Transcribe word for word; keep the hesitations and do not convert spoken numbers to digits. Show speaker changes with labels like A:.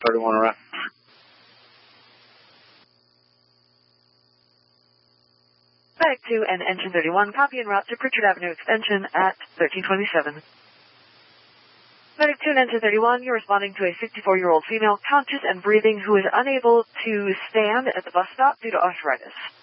A: thirty-one around.
B: Back to and engine thirty-one, copy en route to Pritchard Avenue extension at thirteen twenty-seven. Medic two and engine thirty-one, you're responding to a fifty-four-year-old female conscious and breathing who is unable to stand at the bus stop due to arthritis.